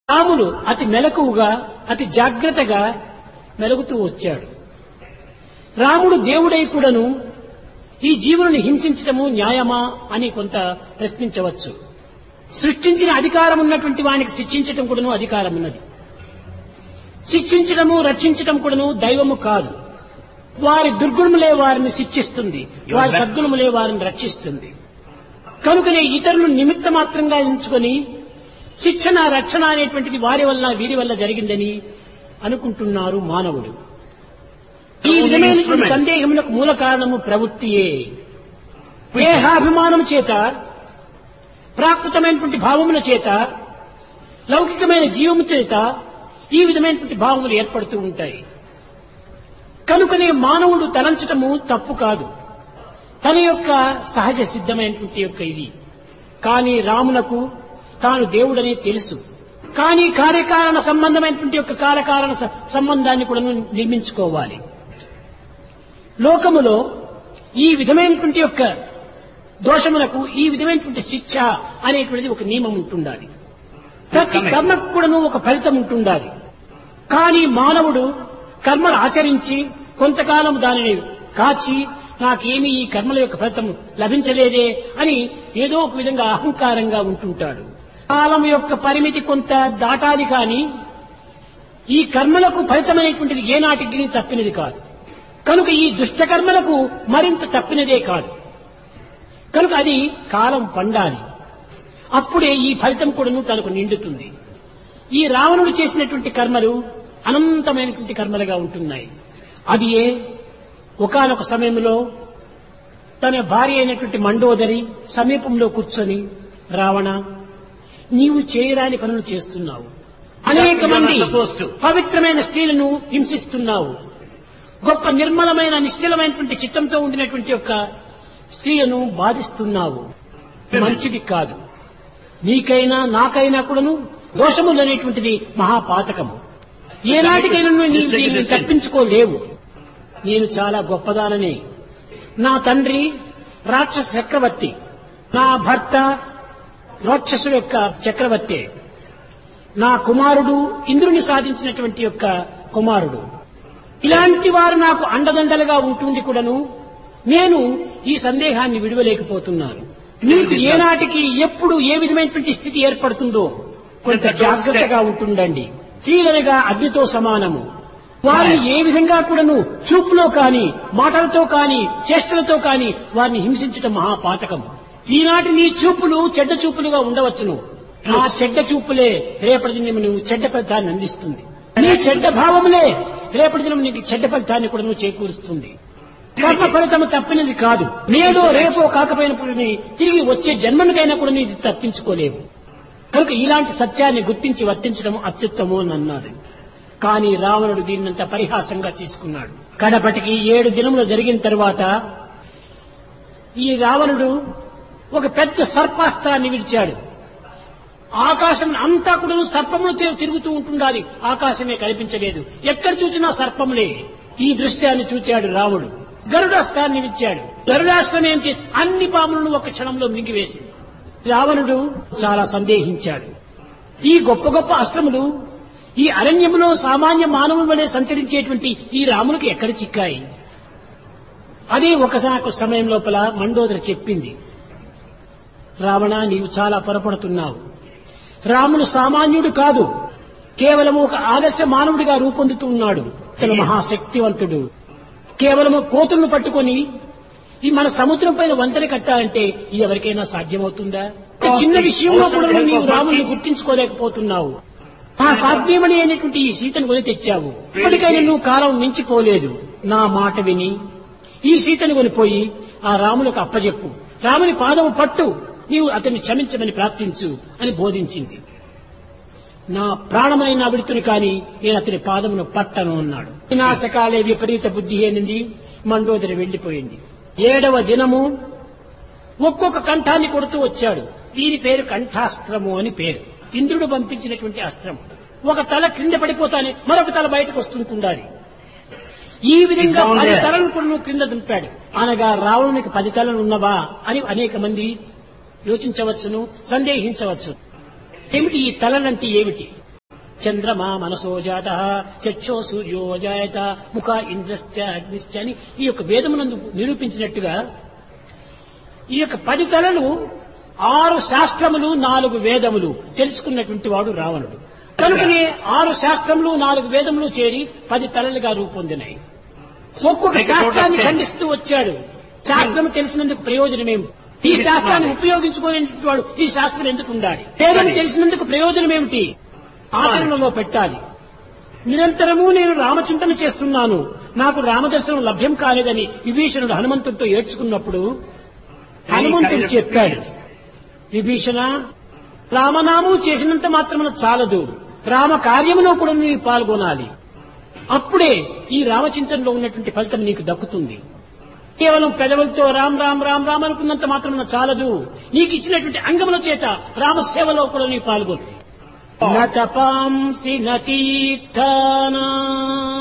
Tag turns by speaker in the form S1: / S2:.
S1: రాముడు అతి మెలకువగా అతి జాగ్రత్తగా మెలుగుతూ వచ్చాడు. రాముడు దేవుడై కూడాను ఈ జీవులను హింసించటము న్యాయమా అని కొంత ప్రశ్నించవచ్చు. సృష్టించిన అధికారం ఉన్నటువంటి వానికి శిక్షించటం కూడాను అధికారం ఉన్నది. శిక్షించడము రక్షించటం కూడాను దైవము కాదు. వారి దుర్గుణములే వారిని శిక్షిస్తుంది, వారి సద్గుణములే వారిని రక్షిస్తుంది. కనుకనే ఇతరులను నిమిత్త మాత్రంగా ఎంచుకొని శిక్షణ రక్షణ అనేటువంటిది వారి వల్ల వీరి వల్ల జరిగిందని అనుకుంటున్నారు మానవుడు. ఈ విధమైనటువంటి సందేహములకు మూల కారణము ప్రవృత్తియే. దేహాభిమానము చేత, ప్రాకృతమైనటువంటి భావముల చేత, లౌకికమైన జీవము చేత ఈ విధమైనటువంటి భావములు ఏర్పడుతూ ఉంటాయి. కనుకనే మానవుడు తలంచటము తప్పు కాదు, తన యొక్క సహజ సిద్ధమైనటువంటి యొక్క ఇది. కానీ రామునకు తాను దేవుడని తెలుసు. కానీ కార్యకారణ సంబంధమైనటువంటి యొక్క కాలకారణ సంబంధాన్ని కూడా నిర్మించుకోవాలి. లోకములో ఈ విధమైనటువంటి యొక్క దోషములకు ఈ విధమైనటువంటి శిక్ష అనేటువంటిది ఒక నియమం ఉంటుండాలి. ప్రతి కర్మకు కూడాను ఒక ఫలితం ఉంటుండాలి. కానీ మానవుడు కర్మలు ఆచరించి కొంతకాలం దానిని కాచి నాకేమీ ఈ కర్మల యొక్క ఫలితం లభించలేదే అని ఏదో ఒక విధంగా అహంకారంగా ఉంటుంటాడు. కాలం యొక్క పరిమితి కొంత దాటాలి, కానీ ఈ కర్మలకు ఫలితమైనటువంటిది ఏనాటికి తప్పినది కాదు. కనుక ఈ దుష్టకర్మలకు మరింత తప్పినదే కాదు. కనుక అది కాలం పండాలి, అప్పుడే ఈ ఫలితం కూడాను తనకు నిండుతుంది. ఈ రావణుడు చేసినటువంటి కర్మలు అనంతమైనటువంటి కర్మలుగా ఉంటున్నాయి. అది ఒకానొక సమయంలో తన భార్య అయినటువంటి మండోదరి సమీపంలో కూర్చొని, రావణ, నీవు చేయరాని పనులు చేస్తున్నావు, అనేక మంది పవిత్రమైన స్త్రీలను హింసిస్తున్నావు, గొప్ప నిర్మలమైన నిశ్చలమైనటువంటి చిత్తంతో ఉండినటువంటి యొక్క స్త్రీలను బాధిస్తున్నావు, మంచిది కాదు. నీకైనా నాకైనా కూడాను దోషములు అనేటువంటిది మహాపాతకము. ఏనాటికైనా నీవు దీన్ని తప్పించుకోలేవు. నేను చాలా గొప్పదాననే. నా తండ్రి రాక్షస చక్రవర్తి, నా భర్త రాక్షసుల యొక్క చక్రవర్తి, నా కుమారుడు ఇంద్రుని సాధించినటువంటి యొక్క కుమారుడు. ఇలాంటి వారు నాకు అండదండలుగా ఉంటుండి కూడాను నేను ఈ సందేహాన్ని విడవలేకపోతున్నాను. మీకు ఏనాటికి ఎప్పుడు ఏ విధమైనటువంటి స్థితి ఏర్పడుతుందో కొంత జాగ్రత్తగా ఉంటుండండి. స్త్రీలనగా అగ్నితో సమానము. వారిని ఏ విధంగా కూడాను చూపులో కాని, మాటలతో కాని, చేష్టలతో కాని వారిని హింసించటం మహాపాతకం. ఈనాటి నీ చూపులు చెడ్డ చూపులుగా ఉండవచ్చును. ఆ చెడ్డ చూపులే రేపటి దినం నువ్వు చెడ్డ ఫలితాన్ని అందిస్తుంది. నీ చెడ్డ భావములే రేపటి దినం నీకు చెడ్డ ఫలితాన్ని కూడా నువ్వు చేకూరుస్తుంది. కర్మ ఫలితము తప్పినది కాదు. నేడో రేపో కాకపోయినప్పుడు తిరిగి వచ్చే జన్మనికైనా కూడా నీది తప్పించుకోలేవు. కనుక ఇలాంటి సత్యాన్ని గుర్తించి వర్తించడం అత్యుత్తము అని అన్నాడు. కానీ రావణుడు దీన్నంత పరిహాసంగా తీసుకున్నాడు. కడపటికి 7 దినములు జరిగిన తర్వాత ఈ రావణుడు ఒక పెద్ద సర్పాస్త్రాన్ని విడిచాడు. ఆకాశం అంతా కూడా సర్పములు తిరుగుతూ ఉంటుండాలి, ఆకాశమే కనిపించలేదు. ఎక్కడ చూసినా సర్పములే. ఈ దృశ్యాన్ని చూచాడు రాముడు. గరుడాస్త్రాన్ని విచ్చాడు. గరుడాస్త్రం ఏం చేసి అన్ని పాములను ఒక క్షణంలో మింగివేసింది. రావణుడు చాలా సందేహించాడు. ఈ గొప్ప గొప్ప అస్త్రములు ఈ అరణ్యములో సామాన్య మానవుల వలె సంచరించేటువంటి ఈ రామునికి ఎక్కడ చిక్కాయి? అదే ఒకసారి సమయం లోపల మండోదరి చెప్పింది, రావణ, నీవు చాలా పొరపడుతున్నావు. రాముడు సామాన్యుడు కాదు, కేవలము ఒక ఆదర్శ మానవుడిగా రూపొందుతూ ఉన్నాడు. తన మహాశక్తివంతుడు. కేవలము కోతులను పట్టుకొని ఈ మన సముద్రం పైన వంతెన కట్టాలంటే ఇది ఎవరికైనా సాధ్యమవుతుందా? చిన్న విషయంలో కూడా నీవు రాముడిని గుర్తించుకోలేకపోతున్నావు. ఆ సాధ్యమని అయినటువంటి ఈ సీతను కొని తెచ్చావు. ఇప్పటికైనా నువ్వు కాలం మించిపోలేదు. నా మాట విని ఈ సీతను కొనిపోయి ఆ రాములకు అప్పజెప్పు, రాముని పాదము పట్టు, నీవు అతన్ని క్షమించమని ప్రార్థించు అని బోధించింది. నా ప్రాణమైన విడుతుని కాని నేను అతని పాదమును పట్టను అన్నాడు. వినాశకాలే విపరీత బుద్ధి ఏనింది. మండోదరి వెళ్లిపోయింది. 7వ దినము ఒక్కొక్క కంఠాన్ని కొడుతూ వచ్చాడు. దీని పేరు కంఠాస్త్రము అని పేరు. ఇంద్రుడు పంపించినటువంటి అస్త్రం. ఒక తల క్రింద పడిపోతానే మరొక తల బయటకు వస్తుంటుండాలి. ఈ విధంగా 10 తలను కూడా క్రింద దింపాడు. అనగా రావణునికి 10 తలలు ఉన్నవా అని అనేక మంది యోచించవచ్చును, సందేహించవచ్చు. ఏమిటి ఈ తలలంటే ఏమిటి? చంద్రమా మనసో జాత చక్షో సూర్యో జాయత ముఖ ఇంద్రశ్చ అగ్నిశ్చ అని ఈ యొక్క వేదమునందు నిరూపించినట్టుగా ఈ యొక్క 10 తలలు 6 శాస్త్రములు 4 వేదములు తెలుసుకున్నటువంటి వాడు రావణుడు. కనుకనే 6 శాస్త్రములు 4 వేదములు చేరి 10 తలలుగా రూపొందినాయి. ఒక్కొక్క శాస్త్రాన్ని ఖండిస్తూ వచ్చాడు. శాస్త్రం తెలిసినందుకు ప్రయోజనమేమి? ఈ శాస్త్రాన్ని ఉపయోగించుకునేటువంటి వాడు ఈ శాస్త్రం ఎందుకు ఉండాలి? వేదం తెలిసినందుకు ప్రయోజనం ఏమిటి? ఆచరణలో పెట్టాలి. నిరంతరము నేను రామచింతన చేస్తున్నాను, నాకు రామదర్శనం లభ్యం కాలేదని విభీషణుడు హనుమంతుడితో ఏడ్చుకున్నప్పుడు హనుమంతుడు చెప్పాడు, విభీషణ, రామనామం చేసినంత మాత్రమున చాలదు, రామ కార్యములో కూడా నీవు పాల్గొనాలి. అప్పుడే ఈ రామచింతనలో ఉన్నటువంటి ఫలితం నీకు దక్కుతుంది. కేవలం పెదవులతో రామ్ రామ్ రామ్ రామ్ అనుకున్నంత మాత్రమున చాలదు, నీకు ఇచ్చినటువంటి అంగముల చేత రామసేవలో కూడా నీవు పాల్గొను. నతపాంసి నతీర్థానా